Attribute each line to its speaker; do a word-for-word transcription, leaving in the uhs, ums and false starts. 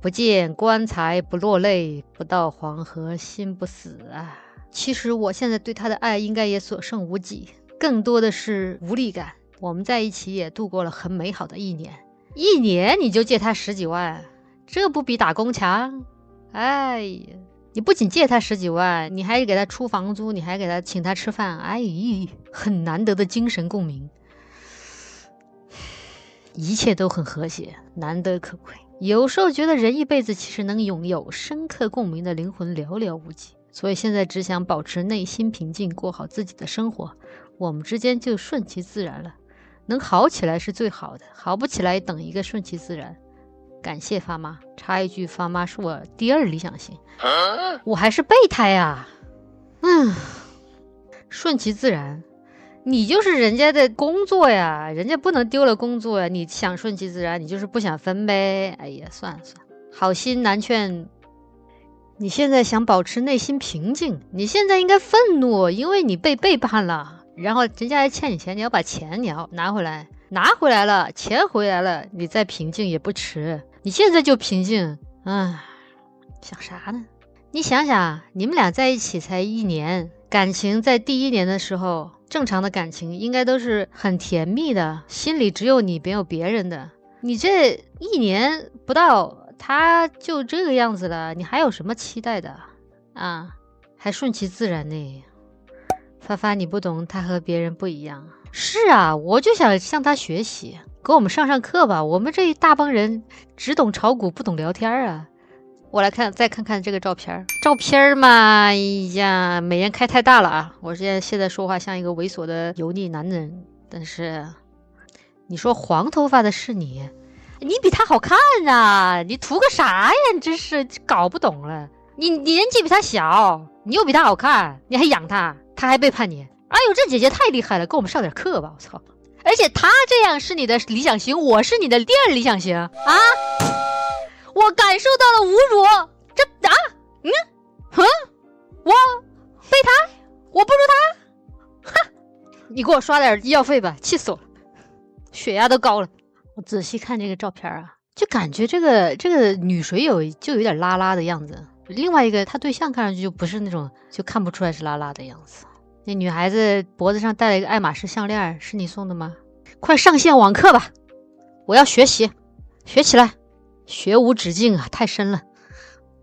Speaker 1: 不见棺材不落泪，不到黄河心不死啊。其实我现在对他的爱应该也所剩无几，更多的是无力感。我们在一起也度过了很美好的一年，一年你就借他十几万，这不比打工强？哎呀，你不仅借他十几万，你还给他出房租，你还给他请他吃饭，哎，很难得的精神共鸣，一切都很和谐，难得可贵。有时候觉得人一辈子其实能拥有深刻共鸣的灵魂寥寥无几，所以现在只想保持内心平静，过好自己的生活，我们之间就顺其自然了。能好起来是最好的，好不起来等一个顺其自然。感谢发妈，插一句，发妈是我第二理想型，我还是备胎啊。嗯，顺其自然，你就是人家的工作呀，人家不能丢了工作呀，你想顺其自然，你就是不想分呗。哎呀，算了算了，好心难劝。你现在想保持内心平静，你现在应该愤怒，因为你被背叛了，然后人家还欠你钱，你要把钱你要拿回来，拿回来了，钱回来了，你再平静也不迟。你现在就平静，唉，想啥呢？你想想，你们俩在一起才一年，感情在第一年的时候，正常的感情应该都是很甜蜜的，心里只有你没有别人的。你这一年不到，他就这个样子了，你还有什么期待的啊？还顺其自然呢？发发，你不懂，他和别人不一样。是啊，我就想向他学习，给我们上上课吧。我们这一大帮人只懂炒股不懂聊天啊。我来看，再看看这个照片，照片嘛，哎呀，美颜开太大了啊！我现在现在说话像一个猥琐的油腻男人，但是你说黄头发的是你，你比他好看啊！你图个啥呀？你真是搞不懂了。你你年纪比他小，你又比他好看，你还养他，他还背叛你。哎呦，这姐姐太厉害了，给我们上点课吧！我操！而且他这样是你的理想型，我是你的第二理想型啊！我感受到了侮辱，这啊，嗯，哼，我备胎，我不如他，哈！你给我刷点医药费吧，气死我了，血压都高了。我仔细看这个照片啊，就感觉这个这个女水友就有点拉拉的样子。另外一个，她对象看上去就不是那种，就看不出来是拉拉的样子。那女孩子脖子上戴了一个爱马仕项链，是你送的吗？快上线网课吧，我要学习，学起来。学无止境啊，太深了。